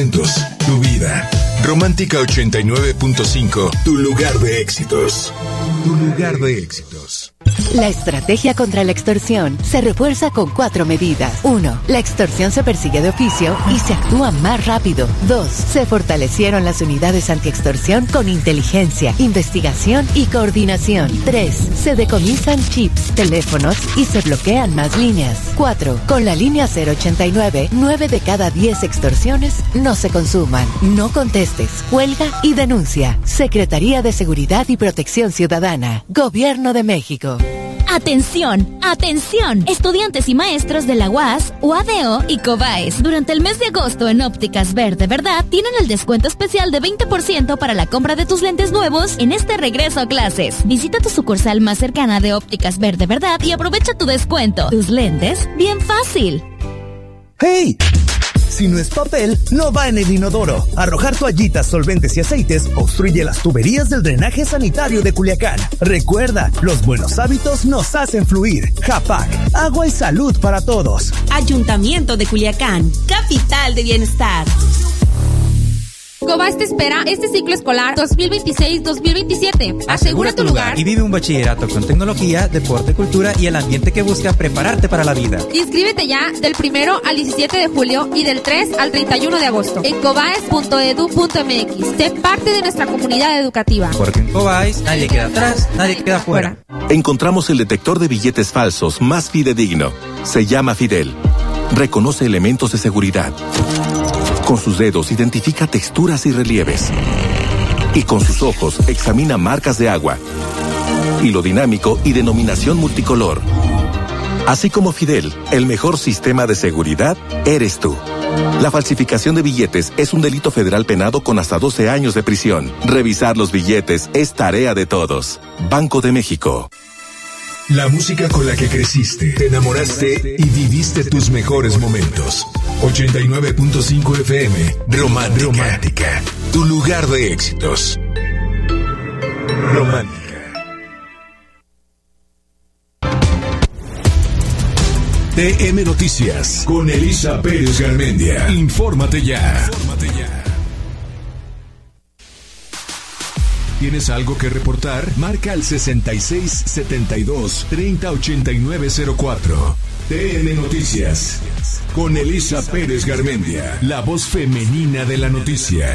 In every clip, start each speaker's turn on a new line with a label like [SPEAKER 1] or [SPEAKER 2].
[SPEAKER 1] momentos, tu vida. Romántica 89.5, tu lugar de éxitos. Tu lugar de éxitos.
[SPEAKER 2] La estrategia contra la extorsión se refuerza con 4 medidas. 1. La extorsión se persigue de oficio y se actúa más rápido. 2. Se fortalecieron las unidades antiextorsión con inteligencia, investigación y coordinación. 3. Se decomisan chips, teléfonos y se bloquean más líneas. 4. Con la línea 089, 9 de cada 10 extorsiones no se consuman. No contestes, cuelga y denuncia. Secretaría de Seguridad y Protección Ciudadana. Gobierno de México.
[SPEAKER 3] ¡Atención! ¡Atención! Estudiantes y maestros de la UAS, UADO y COBAES. Durante el mes de agosto en Ópticas Verde Verdad tienen el descuento especial de 20% para la compra de tus lentes nuevos en este regreso a clases. Visita tu sucursal más cercana de Ópticas Verde Verdad y aprovecha tu descuento. Tus lentes, bien fácil.
[SPEAKER 4] ¡Hey! Si no es papel, no va en el inodoro. Arrojar toallitas, solventes y aceites obstruye las tuberías del drenaje sanitario de Culiacán. Recuerda, los buenos hábitos nos hacen fluir. Japac, agua y salud para todos.
[SPEAKER 5] Ayuntamiento de Culiacán, capital de bienestar.
[SPEAKER 6] Cobas te espera este ciclo escolar 2026-2027. Asegura tu lugar
[SPEAKER 7] y vive un bachillerato con tecnología, deporte, cultura y el ambiente que busca prepararte para la vida.
[SPEAKER 6] Inscríbete ya del 1 al 17 de julio y del 3 al 31 de agosto en cobaes.edu.mx. Sé parte de nuestra comunidad educativa.
[SPEAKER 7] Porque en Cobaes nadie queda atrás, nadie queda fuera.
[SPEAKER 8] Encontramos el detector de billetes falsos más fidedigno. Se llama Fidel. Reconoce elementos de seguridad. Con sus dedos identifica texturas y relieves. Y con sus ojos examina marcas de agua. Hilo dinámico y denominación multicolor. Así como Fidel, el mejor sistema de seguridad eres tú. La falsificación de billetes es un delito federal penado con hasta 12 años de prisión. Revisar los billetes es tarea de todos. Banco de México.
[SPEAKER 1] La música con la que creciste, te enamoraste y viviste tus mejores momentos. 89.5 FM, Romántica, tu lugar de éxitos. Romántica. TM Noticias, con Elisa Pérez Garmendia. Infórmate ya. ¿Tienes algo que reportar? Marca al 6672-308904. TN Noticias. Con Elisa Pérez Garmendia, la voz femenina de la noticia.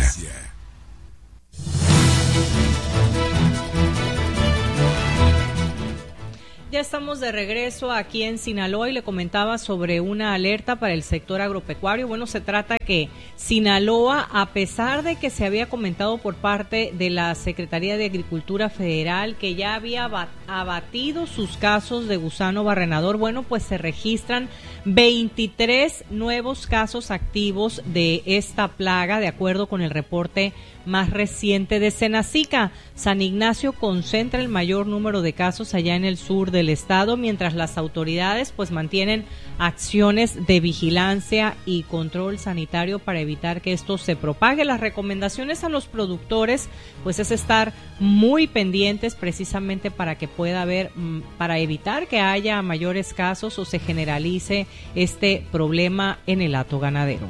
[SPEAKER 9] Ya estamos de regreso aquí en Sinaloa y le comentaba sobre una alerta para el sector agropecuario. Bueno, se trata que Sinaloa, a pesar de que se había comentado por parte de la Secretaría de Agricultura Federal que ya había abatido sus casos de gusano barrenador, bueno, pues se registran 23 nuevos casos activos de esta plaga, de acuerdo con el reporte más reciente de Senacica. San Ignacio concentra el mayor número de casos allá en el sur del estado, mientras las autoridades pues mantienen acciones de vigilancia y control sanitario para evitar que esto se propague. Las recomendaciones a los productores pues es estar muy pendientes precisamente para que pueda haber, para evitar que haya mayores casos o se generalice este problema en el hato ganadero.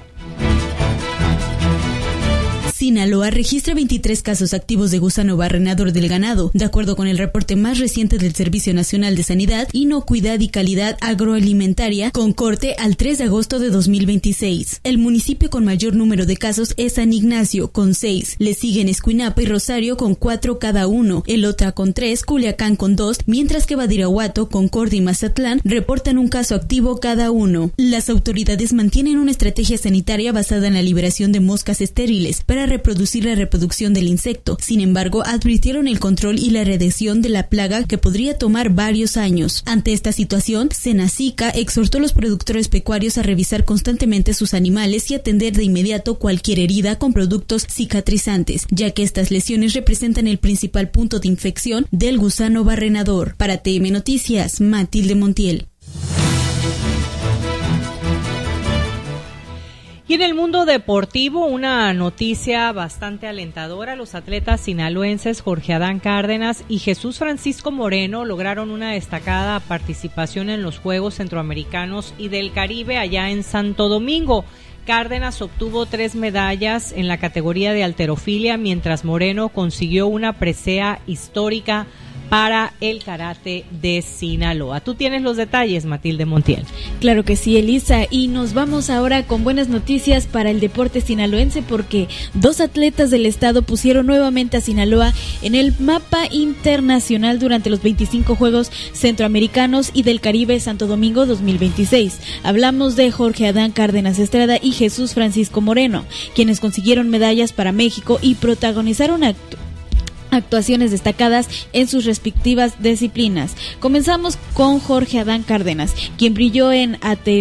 [SPEAKER 3] Sinaloa registra 23 casos activos de gusano barrenador del ganado, de acuerdo con el reporte más reciente del Servicio Nacional de Sanidad, Inocuidad y Calidad Agroalimentaria, con corte al 3 de agosto de 2026. El municipio con mayor número de casos es San Ignacio, con 6. Le siguen Escuinapa y Rosario, con 4 cada uno. Elota con 3, Culiacán con 2, mientras que Badiraguato, Concordia y Mazatlán reportan un caso activo cada uno. Las autoridades mantienen una estrategia sanitaria basada en la liberación de moscas estériles para reproducir la reproducción del insecto. Sin embargo, advirtieron el control y la reducción de la plaga que podría tomar varios años. Ante esta situación, Senacica exhortó a los productores pecuarios a revisar constantemente sus animales y atender de inmediato cualquier herida con productos cicatrizantes, ya que estas lesiones representan el principal punto de infección del gusano barrenador. Para TM Noticias, Matilde Montiel.
[SPEAKER 9] Y en el mundo deportivo, una noticia bastante alentadora. Los atletas sinaloenses Jorge Adán Cárdenas y Jesús Francisco Moreno lograron una destacada participación en los Juegos Centroamericanos y del Caribe allá en Santo Domingo. Cárdenas obtuvo 3 medallas en la categoría de halterofilia, mientras Moreno consiguió una presea histórica para el karate de Sinaloa. Tú tienes los detalles, Matilde Montiel.
[SPEAKER 10] Claro que sí, Elisa, y nos vamos ahora con buenas noticias para el deporte sinaloense, porque 2 atletas del estado pusieron nuevamente a Sinaloa en el mapa internacional durante los 25 Juegos Centroamericanos y del Caribe Santo Domingo 2026. Hablamos de Jorge Adán Cárdenas Estrada y Jesús Francisco Moreno, quienes consiguieron medallas para México y protagonizaron actuaciones destacadas en sus respectivas disciplinas. Comenzamos con Jorge Adán Cárdenas, quien brilló en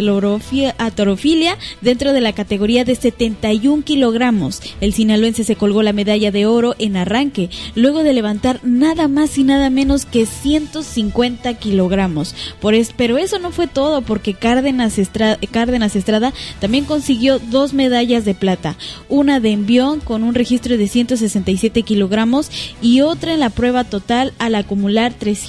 [SPEAKER 10] halterofilia dentro de la categoría de 71 kilogramos. El sinaloense se colgó la medalla de oro en arranque, luego de levantar nada más y nada menos que 150 kilogramos. Pero eso no fue todo, porque Cárdenas Estrada también consiguió 2 medallas de plata, una de envión con un registro de 167 kilogramos y otra en la prueba total al acumular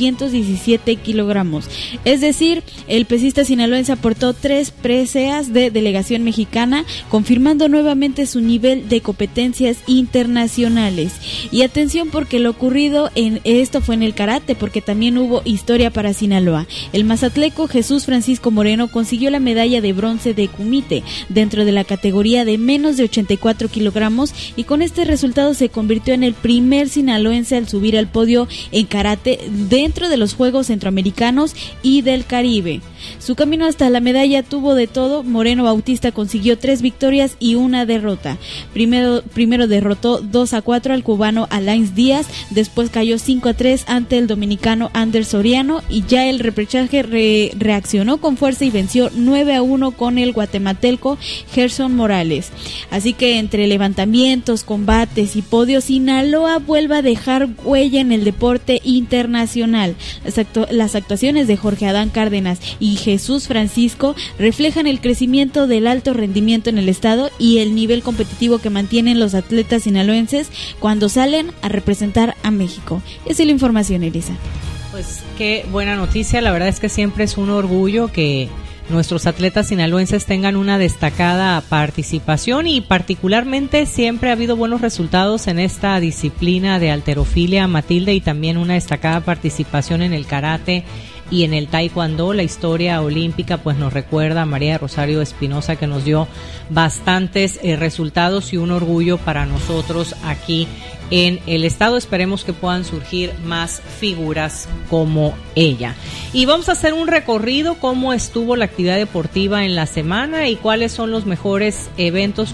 [SPEAKER 10] 317 kilogramos. Es decir, el pesista sinaloense aportó 3 preseas de delegación mexicana, confirmando nuevamente su nivel de competencias internacionales. Y atención, porque lo ocurrido en esto fue en el karate, porque también hubo historia para Sinaloa. El mazatleco Jesús Francisco Moreno consiguió la medalla de bronce de kumite dentro de la categoría de menos de 84 kilogramos, y con este resultado se convirtió en el primer sinaloense al subir al podio en karate dentro de los Juegos Centroamericanos y del Caribe. Su camino hasta la medalla tuvo de todo. Moreno Bautista consiguió 3 victorias y 1 derrota. Primero derrotó 2-4 al cubano Alain Díaz, después cayó 5-3 ante el dominicano Ander Soriano, y ya el repechaje reaccionó con fuerza y venció 9-1 con el guatemalteco Gerson Morales. Así que entre levantamientos, combates y podios, Sinaloa vuelve a dejar huella en el deporte internacional. Las actuaciones de Jorge Adán Cárdenas y Jesús Francisco reflejan el crecimiento del alto rendimiento en el estado y el nivel competitivo que mantienen los atletas sinaloenses cuando salen a representar a México. Esa es la información, Elisa.
[SPEAKER 9] Pues qué buena noticia, la verdad es que siempre es un orgullo que nuestros atletas sinaloenses tengan una destacada participación, y particularmente siempre ha habido buenos resultados en esta disciplina de halterofilia, Matilde, y también una destacada participación en el karate y en el taekwondo. La historia olímpica pues nos recuerda a María Rosario Espinosa, que nos dio bastantes resultados y un orgullo para nosotros aquí en el estado. Esperemos que puedan surgir más figuras como ella. Y vamos a hacer un recorrido cómo estuvo la actividad deportiva en la semana y cuáles son los mejores eventos